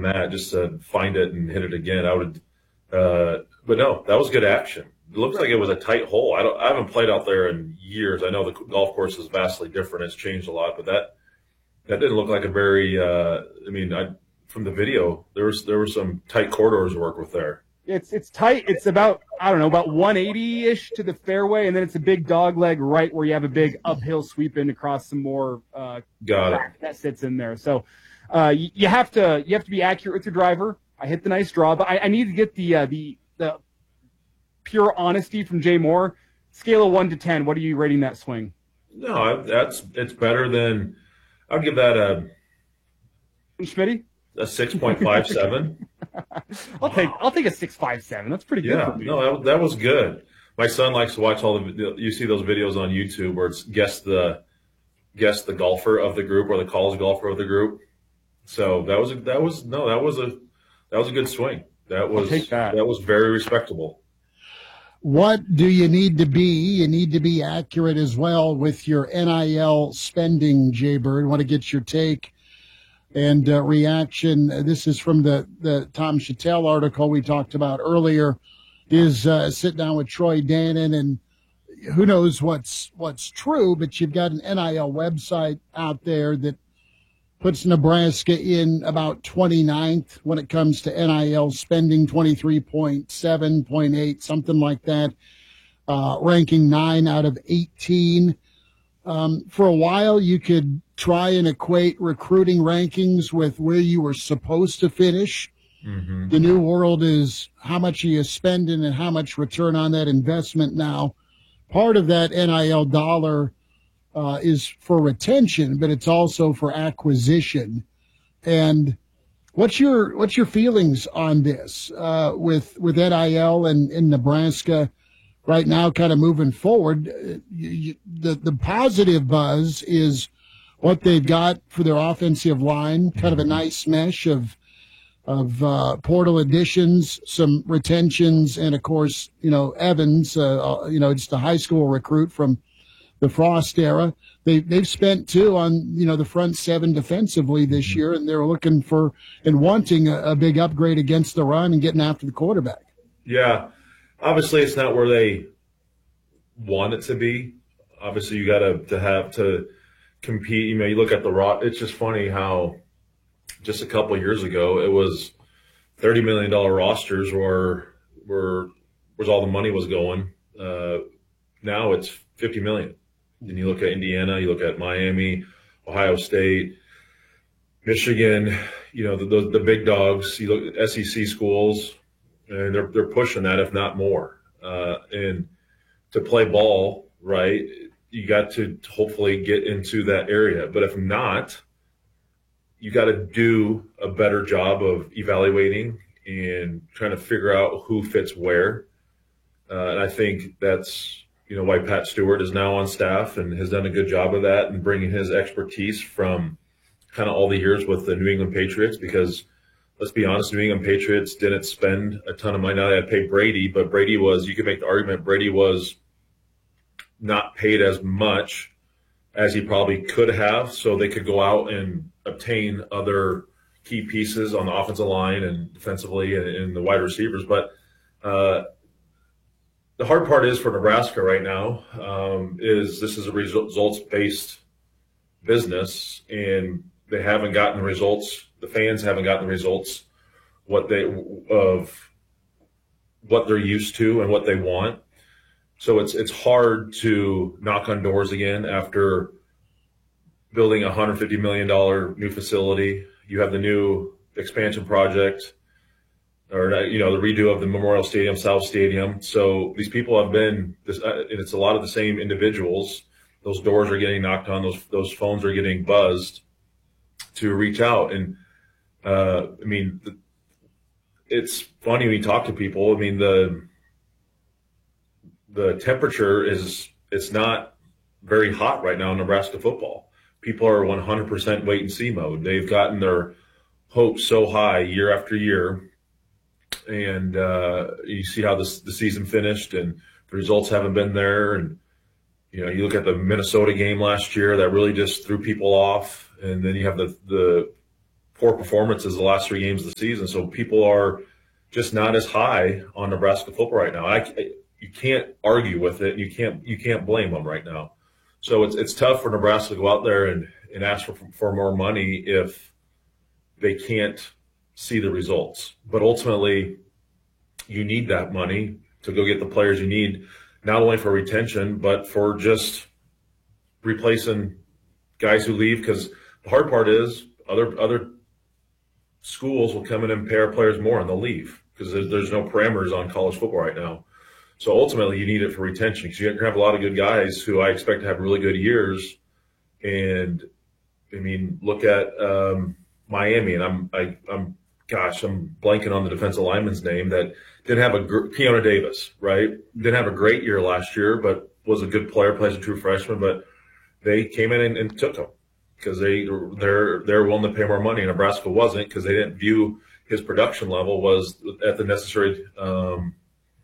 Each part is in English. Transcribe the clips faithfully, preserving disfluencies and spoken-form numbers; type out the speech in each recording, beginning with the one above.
mat just to find it and hit it again. I would, uh, but no, that was good action. It looks like it was a tight hole. I don't, I haven't played out there in years. I know the golf course is vastly different. It's changed a lot, but that, that didn't look like a very, uh, I mean, I, from the video, there was, there were some tight corridors to work with there. It's it's tight. It's about, I don't know, about one eighty-ish to the fairway, and then it's a big dog leg right where you have a big uphill sweep in across some more uh, Got it. that sits in there. So uh, you, you have to you have to be accurate with your driver. I hit the nice draw, but I, I need to get the uh, the the pure honesty from Jay Moore. Scale of one to ten. What are you rating that swing? No, that's it's better than. I'd give that a Schmitty? a six point five seven. I'll take I'll take a six five seven. That's pretty good. Yeah, for me. no, that, that was good. My son likes to watch all the. You see those videos on YouTube where it's guess the guess the golfer of the group or the college golfer of the group. So that was a, that was no that was a that was a good swing. That was I'll take that. that was very respectable. What do you need to be? You need to be accurate as well with your N I L spending, Jay Bird. Want to get your take and uh, reaction. This is from the, the Tom Chattel article we talked about earlier. Is uh, sit down with Troy Dannon, and who knows what's what's true, but you've got an N I L website out there that puts Nebraska in about twenty-ninth when it comes to N I L spending, twenty-three point seven, point eight, something like that, uh, ranking nine out of eighteen. Um, for a while, you could try and equate recruiting rankings with where you were supposed to finish. Mm-hmm. The new world is how much are you spending and how much return on that investment now. Part of that N I L dollar uh, is for retention, but it's also for acquisition. And what's your what's your feelings on this uh, with with N I L and in Nebraska right now, kind of moving forward? You, you, the the positive buzz is what they've got for their offensive line, kind of a nice mesh of of uh, portal additions, some retentions, and of course, you know, Evans, uh, you know, just a high school recruit from the Frost era. They, they've spent too on, you know, the front seven defensively this year, and they're looking for and wanting a, a big upgrade against the run and getting after the quarterback. Yeah, obviously it's not where they want it to be. Obviously you got to to have to compete. You know, you look at the raw. It's just funny how just a couple of years ago it was thirty million dollar rosters were were was all the money was going. Uh, now it's fifty million. And you look at Indiana, you look at Miami, Ohio State, Michigan. You know, the the, the big dogs. You look at S E C schools, and they're they're pushing that, if not more. Uh, and to play ball, right, you got to hopefully get into that area. But if not, you got to do a better job of evaluating and trying to figure out who fits where. Uh, and I think that's, you know, why Pat Stewart is now on staff and has done a good job of that and bringing his expertise from kind of all the years with the New England Patriots, because let's be honest, New England Patriots didn't spend a ton of money. Now they had to pay Brady, but Brady was, you could make the argument Brady was not paid as much as he probably could have, so they could go out and obtain other key pieces on the offensive line and defensively and, and the wide receivers. But uh, the hard part is for Nebraska right now um, is this is a results-based business, and they haven't gotten the results. The fans haven't gotten the results what they of what they're used to and what they want. So it's it's hard to knock on doors again after building a one hundred fifty million dollars new facility. You have the new expansion project, or you know the redo of the Memorial Stadium, South Stadium. So these people have been, this, uh, and it's a lot of the same individuals. Those doors are getting knocked on. Those those phones are getting buzzed to reach out. And uh, I mean, it's funny when you talk to people. I mean, the the temperature is it's not very hot right now in Nebraska football. People are one hundred percent wait and see mode. They've gotten their hopes so high year after year, and uh, you see how this the season finished, and the results haven't been there. And you know, you look at the Minnesota game last year that really just threw people off, and then you have the the poor performances the last three games of the season. So people are just not as high on Nebraska football right now. I, I, you can't argue with it. You can't you can't blame them right now. So it's it's tough for Nebraska to go out there and, and ask for, for more money if they can't see the results. But ultimately, you need that money to go get the players you need, not only for retention, but for just replacing guys who leave. Because the hard part is other other schools will come in and pay our players more and they'll leave because there's, there's no parameters on college football right now. So ultimately, you need it for retention because you're going to have a lot of good guys who I expect to have really good years. And I mean, look at um, Miami, and I'm, I, I'm, gosh, I'm blanking on the defensive lineman's name that didn't have a gr- Keona Davis, right? Didn't have a great year last year, but was a good player, plays a true freshman. But they came in and, and took him because they they're they're willing to pay more money. Nebraska wasn't because they didn't view his production level was at the necessary. Um,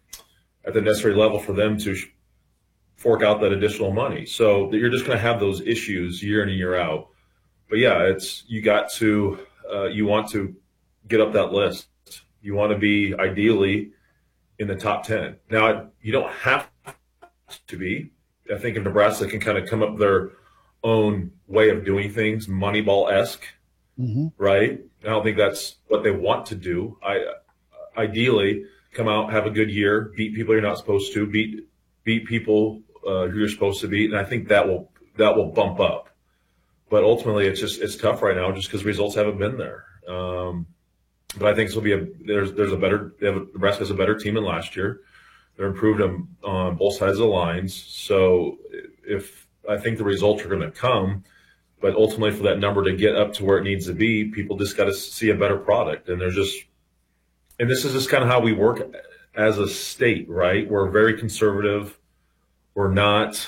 at the necessary level for them to fork out that additional money. So you're just going to have those issues year in and year out. But yeah, it's, you got to, uh, you want to get up that list. You want to be ideally in the top ten. Now, you don't have to be. I think if Nebraska can kind of come up with their own way of doing things, Moneyball-esque, mm-hmm. right? I don't think that's what they want to do. I ideally, come out, have a good year, beat people you're not supposed to, beat beat people uh, who you're supposed to beat, and I think that will that will bump up. But ultimately, it's just it's tough right now, just because results haven't been there. Um, but I think this will be a there's there's a better they have a, Nebraska has a better team than last year. They're improved on, on both sides of the lines. So if I think the results are going to come, but ultimately for that number to get up to where it needs to be, people just got to see a better product, and there's just. And this is just kind of how we work as a state, right? We're very conservative. We're not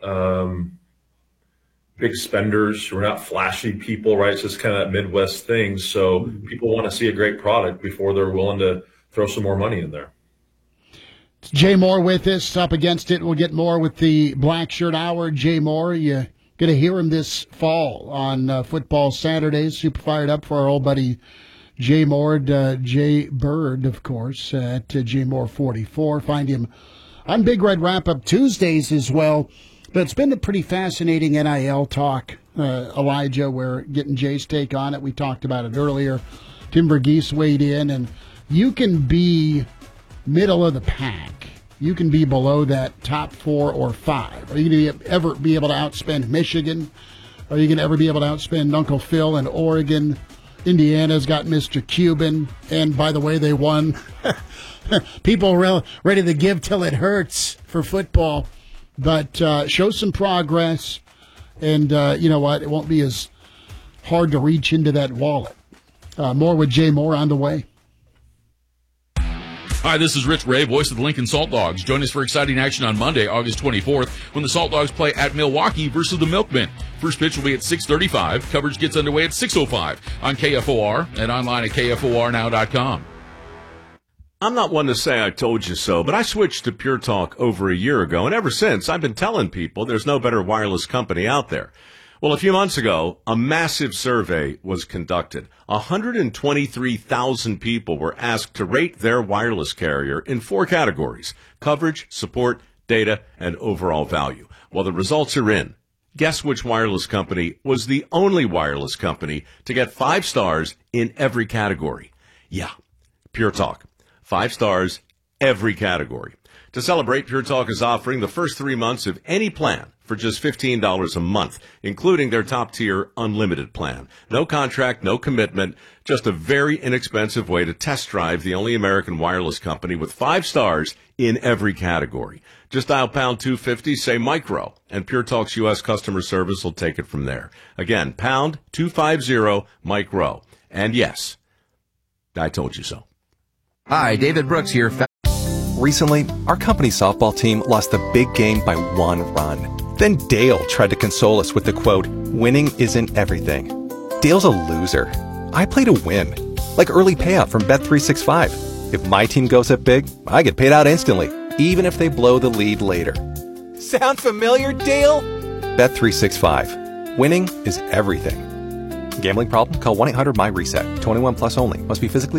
um, big spenders. We're not flashy people, right? It's just kind of that Midwest thing. So people want to see a great product before they're willing to throw some more money in there. It's Jay Moore with us. Up against it, we'll get more with the Black Shirt Hour. Jay Moore, you going to hear him this fall on uh, Football Saturdays. Super fired up for our old buddy Jay Moore, uh, Jay Bird, of course, at uh, Jay Moore forty-four. Find him on Big Red Wrap-Up Tuesdays as well. But it's been a pretty fascinating N I L talk, uh, Elijah. We're getting Jay's take on it. We talked about it earlier. Tim Verghese weighed in, and you can be middle of the pack. You can be below that top four or five. Are you going to ever be able to outspend Michigan? Are you going to ever be able to outspend Uncle Phil in Oregon? Indiana's got Mister Cuban, and by the way, they won. People re- ready to give till it hurts for football, but uh, show some progress, and uh, you know what? It won't be as hard to reach into that wallet. Uh, more with Jay Moore on the way. Hi, this is Rich Ray, voice of the Lincoln Salt Dogs. Join us for exciting action on Monday, August twenty-fourth, when the Salt Dogs play at Milwaukee versus the Milkmen. First pitch will be at six thirty-five. Coverage gets underway at six oh five on K F O R and online at K F O R now dot com. I'm not one to say I told you so, but I switched to Pure Talk over a year ago, and ever since, I've been telling people there's no better wireless company out there. Well, a few months ago, a massive survey was conducted. one hundred twenty-three thousand people were asked to rate their wireless carrier in four categories: coverage, support, data, and overall value. Well, the results are in. Guess which wireless company was the only wireless company to get five stars in every category? Yeah, Pure Talk. Five stars, every category. To celebrate, Pure Talk is offering the first three months of any plan for just fifteen dollars a month, including their top-tier unlimited plan. No contract, no commitment, just a very inexpensive way to test drive the only American wireless company with five stars in every category. Just dial pound two fifty, say micro, and Pure Talk's U S customer service will take it from there. Again, pound two fifty, micro. And yes, I told you so. Hi, David Brooks here. Recently, our company softball team lost the big game by one run. Then Dale tried to console us with the quote, "Winning isn't everything." Dale's a loser. I play to win. Like early payout from Bet three sixty-five. If my team goes up big, I get paid out instantly, even if they blow the lead later. Sound familiar, Dale? Bet three sixty-five. Winning is everything. Gambling problem? Call one eight hundred my reset. twenty-one plus only. Must be physically